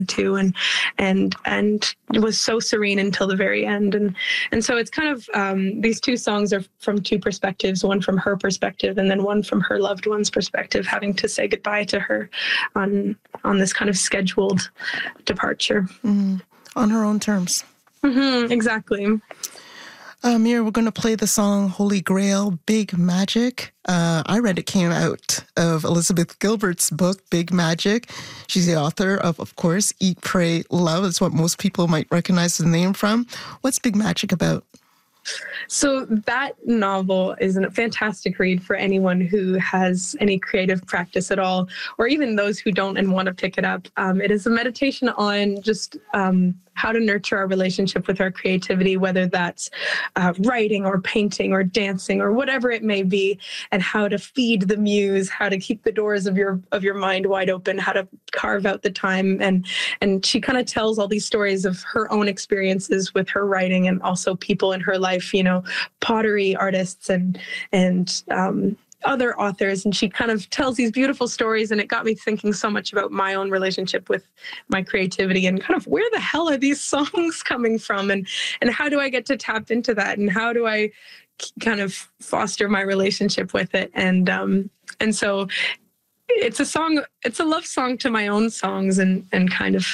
to, and it was so serene until the very end. And so it's kind of these two songs are from two perspectives, one from her perspective and then one from her loved one's perspective, having to say goodbye to her on this kind of scheduled departure. On her own terms. Exactly. Mia, we're going to play the song Holy Grail, Big Magic. I read it came out of Elizabeth Gilbert's book, Big Magic. She's the author of course, Eat, Pray, Love. It's what most people might recognize the name from. What's Big Magic about? So that novel is a fantastic read for anyone who has any creative practice at all, or even those who don't and want to pick it up. It is a meditation on just how to nurture our relationship with our creativity, whether that's writing or painting or dancing or whatever it may be, and how to feed the muse, how to keep the doors of your mind wide open, how to carve out the time. And she kind of tells all these stories of her own experiences with her writing and also people in her life, pottery artists and other authors. And she kind of tells these beautiful stories. And it got me thinking so much about my own relationship with my creativity and kind of where the hell are these songs coming from? And how do I get to tap into that? And how do I kind of foster my relationship with it? And so it's a love song to my own songs and kind of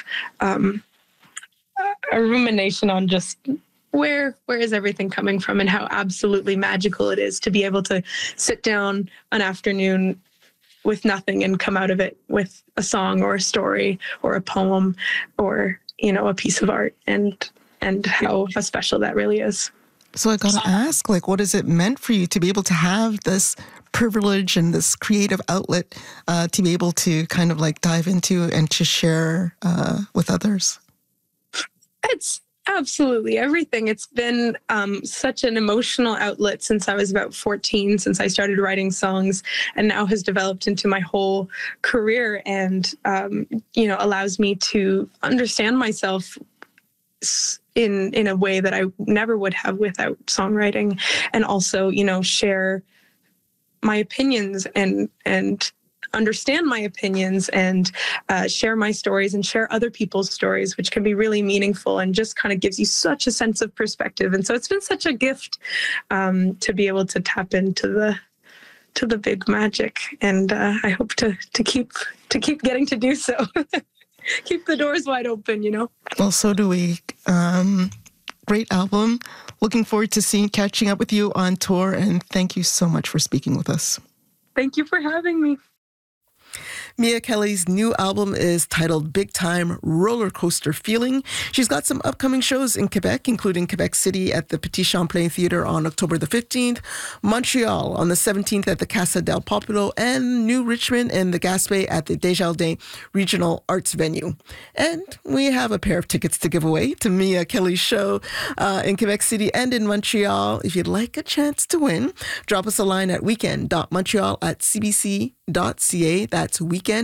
a rumination on just where is everything coming from and how absolutely magical it is to be able to sit down an afternoon with nothing and come out of it with a song or a story or a poem or, a piece of art and how special that really is. So I got to ask, what is it meant for you to be able to have this privilege and this creative outlet to be able to kind of dive into and to share with others? It's absolutely everything. It's been such an emotional outlet since I was about 14, since I started writing songs, and now has developed into my whole career and, allows me to understand myself in a way that I never would have without songwriting, and also, share my opinions and understand my opinions and share my stories and share other people's stories, which can be really meaningful and just kind of gives you such a sense of perspective. And so it's been such a gift to be able to tap into the big magic. And I hope to keep getting to do so. Keep the doors wide open, Well, so do we. Great album. Looking forward to catching up with you on tour. And thank you so much for speaking with us. Thank you for having me. Mia Kelly's new album is titled Big Time Roller Coaster Feeling. She's got some upcoming shows in Quebec, including Quebec City at the Petit Champlain Theatre on October the 15th, Montreal on the 17th at the Casa del Popolo, and New Richmond and the Gaspé at the Desjardins Regional Arts Venue. And we have a pair of tickets to give away to Mia Kelly's show in Quebec City and in Montreal. If you'd like a chance to win, drop us a line at weekend.montreal@cbc.ca. That's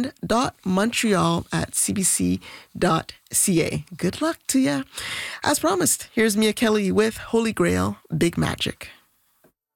weekend.montreal@cbc.ca. Good luck to ya. As promised, here's Mia Kelly with Holy Grail, Big Magic.